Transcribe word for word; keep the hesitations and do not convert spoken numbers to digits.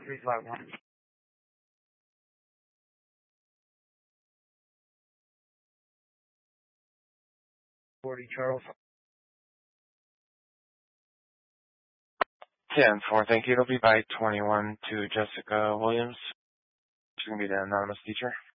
three five one. forty Charles. ten four, thank you. It'll be by twenty-one to Jessica Williams. She's going to be the anonymous teacher.